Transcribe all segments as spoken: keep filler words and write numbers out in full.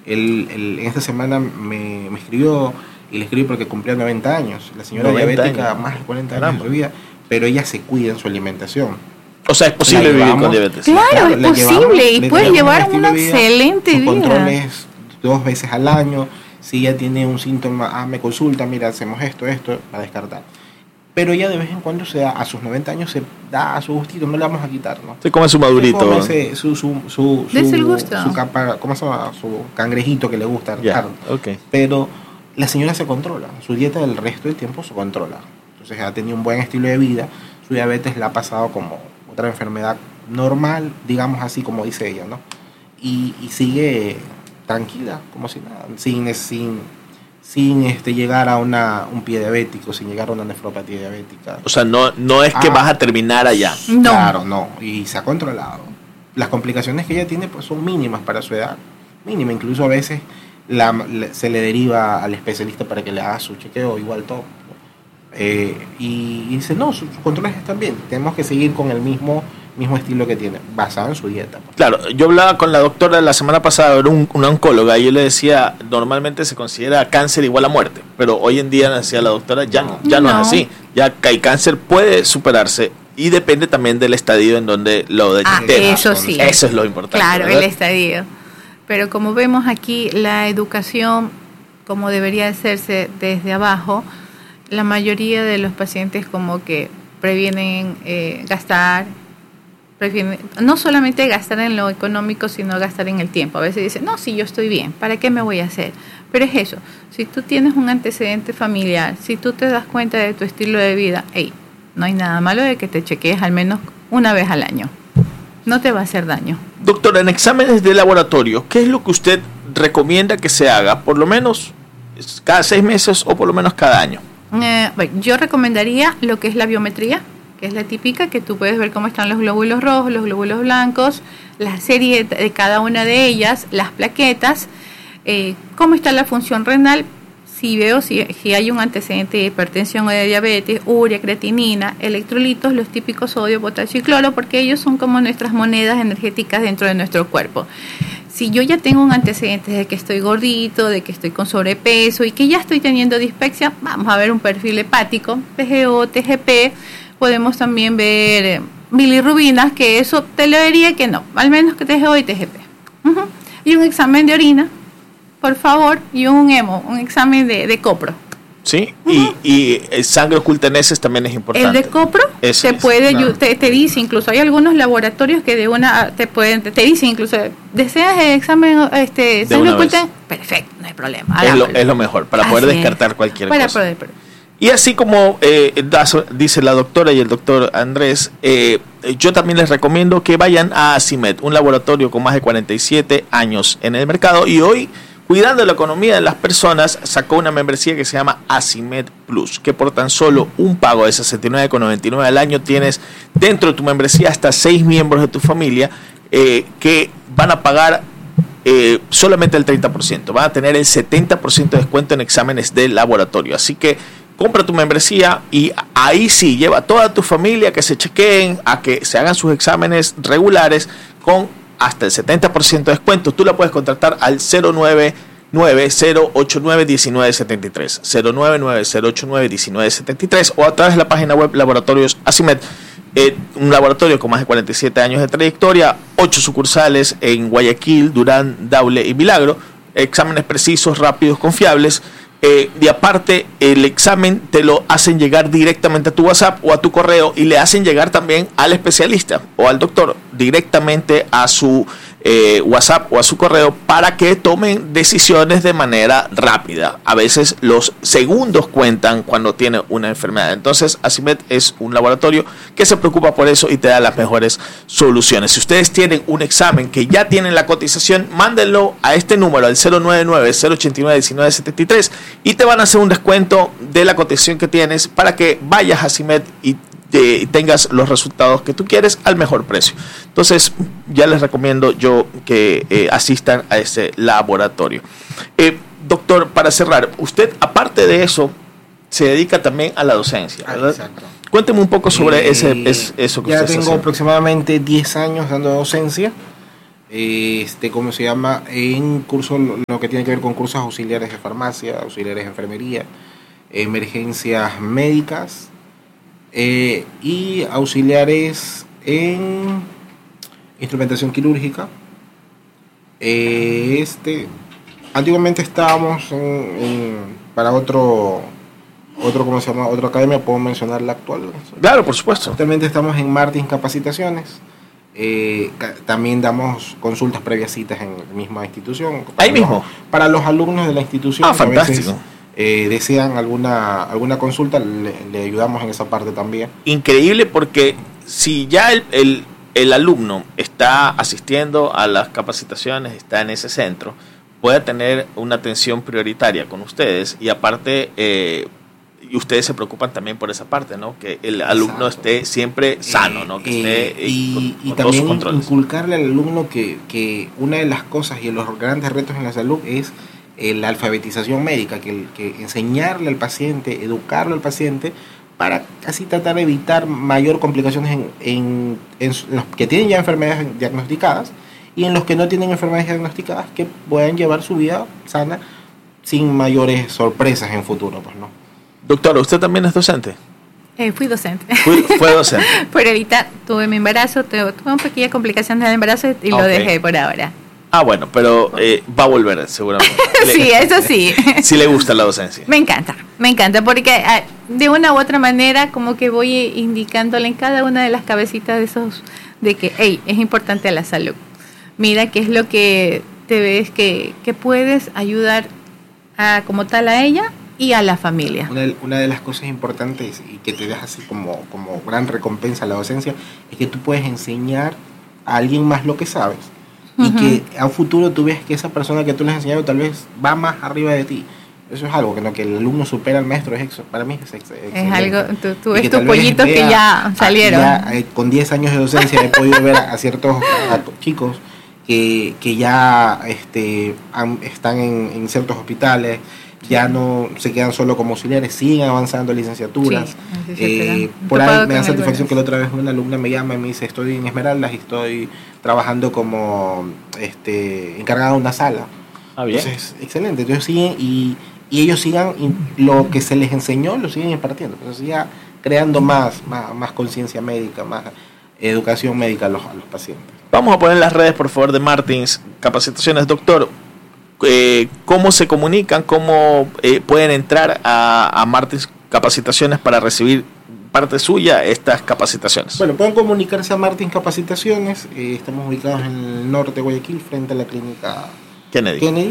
Él, él en esta semana me, me escribió y le escribí porque cumplía noventa años. La señora diabética, años. Más de cuarenta años de vida, pero ella se cuida en su alimentación. O sea, es posible vivir con diabetes. Claro, claro es posible llevamos, y puedes llevar una excelente vida. Sus controles dos veces al año. Si ella tiene un síntoma, ah, me consulta, mira, hacemos esto, esto, para descartar. Pero ella de vez en cuando se da, a sus noventa años se da a su gustito, no le vamos a quitar, ¿no? Se come su madurito. Se come ese, su, su, su, su, el gusto. su, capa, ¿cómo se llama? Su cangrejito que le gusta. Yeah, okay. Pero la señora se controla, su dieta del resto del tiempo se controla. Entonces ha tenido un buen estilo de vida, su diabetes la ha pasado como otra enfermedad normal, digamos así como dice ella, ¿no? Y, y sigue tranquila, como si nada, sin, sin, sin este, llegar a una, un pie diabético, sin llegar a una nefropatía diabética. O sea, no, no es que ah, vas a terminar allá. No. Claro, no, y se ha controlado. Las complicaciones que ella tiene pues son mínimas para su edad, mínima, incluso a veces la, le, se le deriva al especialista para que le haga su chequeo, igual todo. Eh, y, y dice, no, sus, sus controles están bien, tenemos que seguir con el mismo mismo estilo que tiene, basado en su dieta. Pues. Claro, yo hablaba con la doctora la semana pasada, era un, una oncóloga, y yo le decía, normalmente se considera cáncer igual a muerte, pero hoy en día, decía la doctora, ya no, ya no, no es así, ya que el cáncer puede superarse y depende también del estadio en donde lo detecten. Ah, eso sí. Eso es lo importante. Claro, ¿verdad? El estadio. Pero como vemos aquí, la educación, como debería hacerse desde abajo, la mayoría de los pacientes como que previenen eh, gastar, prefieren, no solamente gastar en lo económico, sino gastar en el tiempo. A veces dicen, no, si yo estoy bien, ¿para qué me voy a hacer? Pero es eso, si tú tienes un antecedente familiar, si tú te das cuenta de tu estilo de vida, hey, no hay nada malo de que te chequees al menos una vez al año. No te va a hacer daño. Doctora, en exámenes de laboratorio, ¿qué es lo que usted recomienda que se haga? Por lo menos cada seis meses o por lo menos cada año. Eh, bueno, yo recomendaría lo que es la biometría, que es la típica, que tú puedes ver cómo están los glóbulos rojos, los glóbulos blancos, la serie de cada una de ellas, las plaquetas, eh, cómo está la función renal, si veo si, si hay un antecedente de hipertensión o de diabetes, urea, creatinina, electrolitos, los típicos sodio, potasio y cloro, porque ellos son como nuestras monedas energéticas dentro de nuestro cuerpo. Si yo ya tengo un antecedente de que estoy gordito, de que estoy con sobrepeso y que ya estoy teniendo dispepsia, vamos a ver un perfil hepático, P G O, T G P, podemos también ver eh, bilirrubinas, que eso te lo diría que no, al menos que T G O y T G P. Uh-huh. Y un examen de orina, por favor, y un hemo, un examen de, de copro. Sí, uh-huh. y, y el sangre oculta en heces también es importante. El de copro Ese te es, puede, claro. te, te dice, incluso hay algunos laboratorios que de una te pueden, te dicen incluso, ¿deseas el examen este de sangre oculta? Perfecto, no hay problema. Es lo, es lo mejor, para poder así descartar es. cualquier para cosa. Poder, y así como eh, dice la doctora y el doctor Andrés, eh, yo también les recomiendo que vayan a Asimed, un laboratorio con más de cuarenta y siete años en el mercado, y hoy, cuidando la economía de las personas, sacó una membresía que se llama Asimed Plus, que por tan solo un pago de sesenta y nueve con noventa y nueve al año tienes dentro de tu membresía hasta seis miembros de tu familia eh, que van a pagar eh, solamente el treinta por ciento, van a tener el setenta por ciento de descuento en exámenes de laboratorio. Así que compra tu membresía y ahí sí, lleva a toda tu familia que se chequeen, a que se hagan sus exámenes regulares con hasta el setenta por ciento de descuento. Tú la puedes contratar al cero nueve nueve cero ocho nueve uno nueve siete tres, cero nueve nueve cero ocho nueve uno nueve siete tres, o a través de la página web Laboratorios Asimed, eh, un laboratorio con más de cuarenta y siete años de trayectoria, ocho sucursales en Guayaquil, Durán, Daule y Milagro, exámenes precisos, rápidos, confiables. Eh, y aparte el examen te lo hacen llegar directamente a tu WhatsApp o a tu correo, y le hacen llegar también al especialista o al doctor directamente a su eh, WhatsApp o a su correo, para que tomen decisiones de manera rápida. A veces los segundos cuentan cuando tiene una enfermedad. Entonces Asimed es un laboratorio que se preocupa por eso y te da las mejores soluciones. Si ustedes tienen un examen que ya tienen la cotización, mándenlo a este número, al cero nueve nueve cero ocho nueve uno nueve siete tres, y te van a hacer un descuento de la cotización que tienes para que vayas a Asimed y te, tengas los resultados que tú quieres al mejor precio. Entonces ya les recomiendo yo que eh, asistan a ese laboratorio. Eh, doctor, para cerrar, usted aparte de eso se dedica también a la docencia, ¿verdad? Exacto. Cuénteme un poco sobre eh, ese, es, eso que ya usted tengo hace. aproximadamente diez años dando docencia. este, ¿cómo se llama? En curso, lo, lo que tiene que ver con cursos auxiliares de farmacia, auxiliares de enfermería, emergencias médicas eh, y auxiliares en instrumentación quirúrgica. Eh, este, antiguamente estábamos en, en, para otro, otro, ¿cómo se llama? Otra academia, puedo mencionar la actual. Claro, por supuesto. Actualmente estamos en Martins Capacitaciones. Eh, también damos consultas previas citas en la misma institución. Ahí mismo. Para los alumnos de la institución. Ah, fantástico. A veces, eh, desean alguna alguna consulta, le, le ayudamos en esa parte también. Increíble, porque si ya el, el, el alumno está asistiendo a las capacitaciones, está en ese centro, puede tener una atención prioritaria con ustedes y aparte... Eh, y ustedes se preocupan también por esa parte, ¿no? Que el alumno Exacto. esté siempre sano, ¿no? Que eh, esté eh, y, con, y con también todos sus controles. Inculcarle al alumno que, que una de las cosas y los grandes retos en la salud es eh, la alfabetización médica, que, que enseñarle al paciente, educarlo al paciente para así tratar de evitar mayor complicaciones en, en, en los que tienen ya enfermedades diagnosticadas y en los que no tienen enfermedades diagnosticadas, que puedan llevar su vida sana sin mayores sorpresas en futuro, pues, ¿no? Doctora, ¿usted también es docente? Eh, fui docente. Fui, fue docente. Pero ahorita tuve mi embarazo, tuve, tuve una pequeña complicación del embarazo y lo okay. dejé por ahora. Ah, bueno, pero eh, va a volver seguramente. Sí, eso sí. Sí le gusta la docencia. Me encanta, me encanta, porque de una u otra manera como que voy indicándole en cada una de las cabecitas de esos, de que, hey, es importante a la salud. Mira qué es lo que te ves que, que puedes ayudar a, como tal a ella y a la familia. Una de, una de las cosas importantes y que te deja así como, como gran recompensa a la docencia es que tú puedes enseñar a alguien más lo que sabes uh-huh. y que a un futuro tú ves que esa persona que tú le has enseñado tal vez va más arriba de ti. Eso es algo que no, que el alumno supera al maestro, es eso, para mí es excelente. Es algo, tú, tú ves tus pollitos que ya salieron. Ya, eh, con diez años de docencia he podido ver a, a ciertos a chicos que, que ya este, han, están en, en ciertos hospitales, ya no se quedan solo como auxiliares, siguen avanzando licenciaturas. Sí, eh, por ahí me da satisfacción que la otra vez una alumna me llama y me dice, estoy en Esmeraldas y estoy trabajando como este encargada de una sala. Ah, bien. Entonces, excelente. Entonces siguen y, y ellos sigan lo que se les enseñó, lo siguen impartiendo. Entonces siga creando más, más, más conciencia médica, más educación médica a los, a los pacientes. Vamos a poner las redes, por favor, de Martins Capacitaciones. Doctor, Eh, ¿cómo se comunican? ¿Cómo eh, pueden entrar a, a Martins Capacitaciones para recibir parte suya estas capacitaciones? Bueno, pueden comunicarse a Martins Capacitaciones. Eh, estamos ubicados en el norte de Guayaquil, frente a la clínica Kennedy. Kennedy.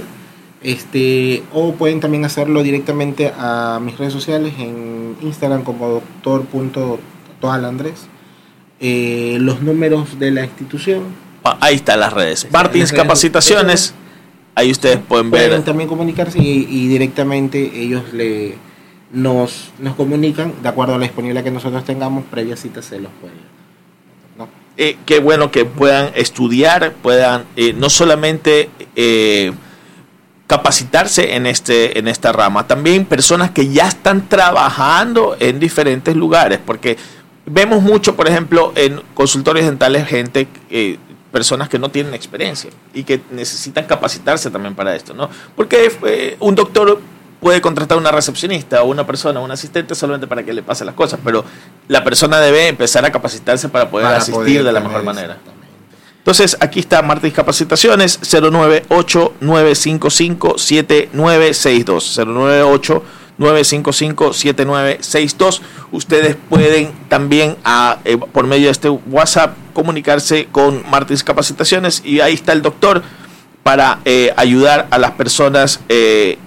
Este, o pueden también hacerlo directamente a mis redes sociales en Instagram como doctor punto toal andrés. Eh, los números de la institución. Ah, ahí están las redes. Martins Capacitaciones. Ahí ustedes pueden ver. Pueden también comunicarse y, y directamente ellos le nos, nos comunican de acuerdo a la disponibilidad que nosotros tengamos, previa cita se los puede. ¿No? Eh, qué bueno que puedan estudiar, puedan eh, no solamente eh, capacitarse en este en esta rama, también personas que ya están trabajando en diferentes lugares, porque vemos mucho, por ejemplo, en consultorios dentales, gente eh, personas que no tienen experiencia y que necesitan capacitarse también para esto, ¿no? Porque eh, un doctor puede contratar a una recepcionista o una persona, un asistente solamente para que le pase las cosas, pero la persona debe empezar a capacitarse para poder para asistir poder de la mejor manera. Entonces, aquí está Martins Capacitaciones, cero nueve ocho nueve cinco cinco siete nueve seis dos, cero nueve ocho nueve cinco cinco siete nueve seis dos. Ustedes pueden también a, eh, por medio de este WhatsApp comunicarse con Martins Capacitaciones y ahí está el doctor para eh, ayudar a las personas eh,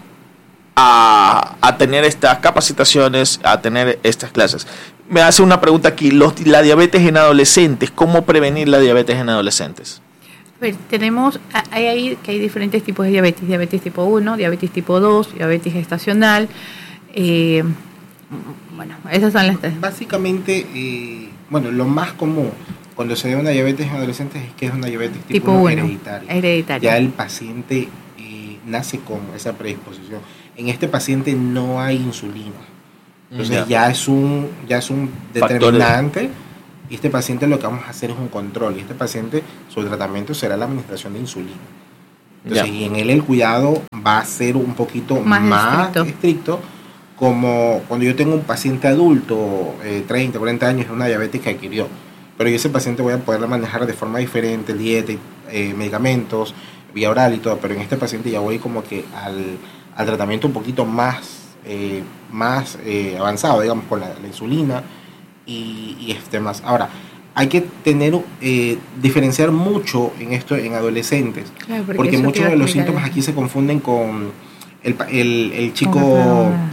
a, a tener estas capacitaciones, a tener estas clases. Me hace una pregunta aquí, los, la diabetes en adolescentes, ¿cómo prevenir la diabetes en adolescentes? A ver, tenemos, hay ahí que hay diferentes tipos de diabetes, diabetes tipo uno, diabetes tipo dos, diabetes gestacional, eh, bueno, esas son las tres. Básicamente, eh, bueno, lo más común cuando se ve una diabetes en adolescentes es que es una diabetes tipo, tipo uno, uno, hereditaria. hereditaria. Ya el paciente eh, nace con esa predisposición. En este paciente no hay insulina. Entonces ya, ya es un ya es un determinante Y este paciente lo que vamos a hacer es un control. Y este paciente, su tratamiento será la administración de insulina. Entonces, Ya. y en él el cuidado va a ser un poquito Más más, estricto. estricto, como cuando yo tengo un paciente adulto, eh, treinta, cuarenta años, una diabetes que adquirió. Pero yo ese paciente voy a poder manejar de forma diferente, dieta, eh, medicamentos, vía oral y todo. Pero en este paciente ya voy como que al, al tratamiento un poquito más, eh, más eh, avanzado, digamos, con la, la insulina y, y este más. Ahora, hay que tener, eh, diferenciar mucho en esto en adolescentes, Claro, porque porque eso te muchos iba a de los explicar. síntomas aquí se confunden con el, pa- el, el chico Ojalá.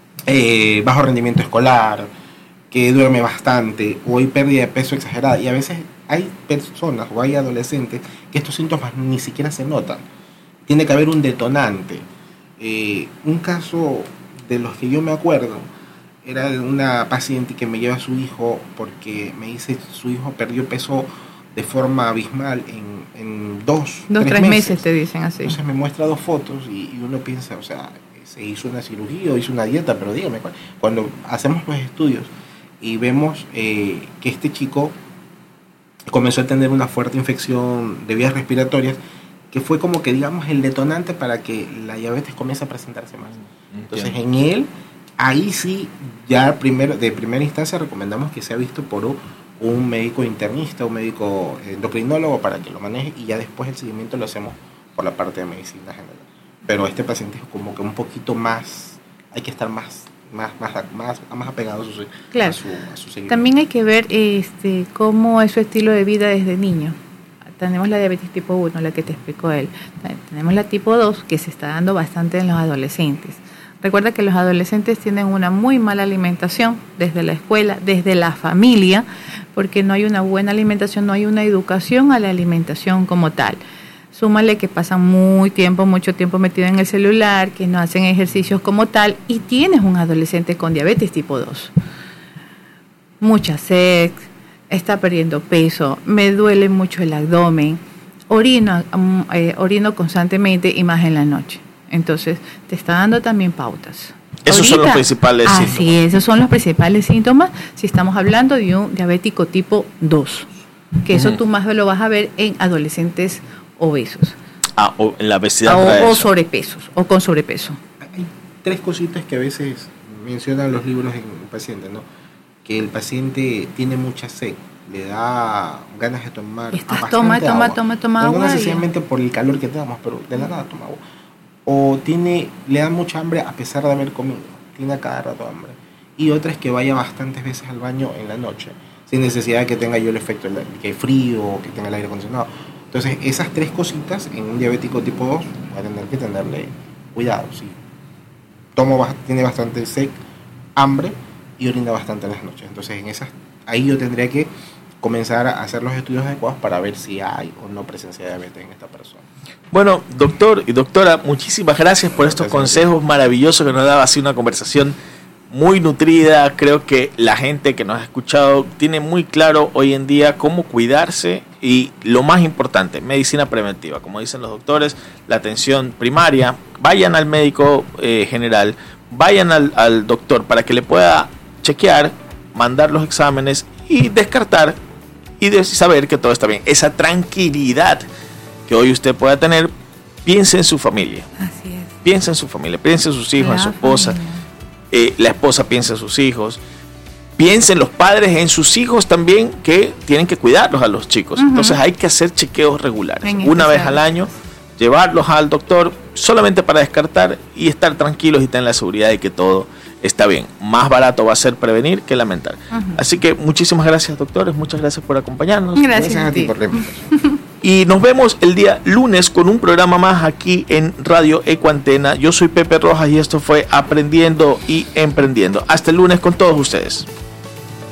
eh, bajo rendimiento escolar, que duerme bastante, o hay pérdida de peso exagerada. Y a veces hay personas o hay adolescentes que estos síntomas ni siquiera se notan. Tiene que haber un detonante. Eh, un caso de los que yo me acuerdo era de una paciente que me lleva a su hijo porque me dice su hijo perdió peso de forma abismal en, en dos, Dos, tres, tres meses. meses. te dicen así. Entonces me muestra dos fotos y, y uno piensa, o sea, se hizo una cirugía o hizo una dieta, pero dígame, ¿cuál? Cuando hacemos los estudios y vemos eh, que este chico comenzó a tener una fuerte infección de vías respiratorias, que fue como que, digamos, el detonante para que la diabetes comience a presentarse más. Entonces, en él, ahí sí, ya primero, de primera instancia recomendamos que sea visto por un, un médico internista, un médico endocrinólogo para que lo maneje, y ya después el seguimiento lo hacemos por la parte de medicina general. Pero este paciente es como que un poquito más, hay que estar más, más, más, más, más apegado a su, Claro. a su, a su seguimiento. También hay que ver este cómo es su estilo de vida desde niño. Tenemos la diabetes tipo uno, la que te explicó él. Tenemos la tipo dos, que se está dando bastante en los adolescentes. Recuerda que los adolescentes tienen una muy mala alimentación desde la escuela, desde la familia, porque no hay una buena alimentación, no hay una educación a la alimentación como tal. Súmale que pasan muy tiempo, mucho tiempo metido en el celular, que no hacen ejercicios como tal, y tienes un adolescente con diabetes tipo dos. Mucha sed, está perdiendo peso, me duele mucho el abdomen, orino, um, eh, orino constantemente y más en la noche. Entonces, te está dando también pautas. Esos son los principales así síntomas. Sí, esos son los principales síntomas si estamos hablando de un diabético tipo dos, que eso Ujú. tú más lo vas a ver en adolescentes obesos Ah, o en la obesidad. o, trae o eso. sobrepesos o con sobrepeso. Hay tres cositas que a veces mencionan los libros en el paciente, ¿no? Que el paciente tiene mucha sed, le da ganas de tomar Estás, bastante toma, toma, agua. toma, toma No agua y- necesariamente por el calor que tenemos, pero de la nada toma agua. O tiene, le da mucha hambre a pesar de haber comido, tiene a cada rato hambre. Y otra es que vaya bastantes veces al baño en la noche, sin necesidad de que tenga yo el efecto de que hay frío o que tenga el aire acondicionado. Entonces, esas tres cositas en un diabético tipo dos va a tener que tenerle cuidado. ¿Sí? Tomo, bast- tiene bastante sed, hambre y orina bastante en las noches. Entonces, en esas, ahí yo tendría que comenzar a hacer los estudios adecuados para ver si hay o no presencia de diabetes en esta persona. Bueno, doctor y doctora, muchísimas gracias por estos Gracias. consejos maravillosos que nos daba. Así una conversación muy nutrida. Creo que la gente que nos ha escuchado tiene muy claro hoy en día cómo cuidarse y lo más importante, medicina preventiva. Como dicen los doctores, la atención primaria. Vayan al médico eh, general, vayan al, al doctor para que le pueda chequear, mandar los exámenes y descartar y de saber que todo está bien. Esa tranquilidad que hoy usted pueda tener, piense en su familia, Así es. piensa en su familia, piensa en sus hijos, en La su esposa, familia. eh, la esposa piensa en sus hijos, piensen los padres en sus hijos también, que tienen que cuidarlos a los chicos. Ujú. Entonces hay que hacer chequeos regulares, En una vez especial. al año, llevarlos al doctor solamente para descartar y estar tranquilos y tener la seguridad de que todo está bien. Más barato va a ser prevenir que lamentar. Ujú. Así que muchísimas gracias, doctores, muchas gracias por acompañarnos. Gracias a a ti ti. por la invitación. Y nos vemos el día lunes con un programa más aquí en Radio Ecoantena. Yo soy Pepe Rojas y esto fue Aprendiendo y Emprendiendo. Hasta el lunes con todos ustedes.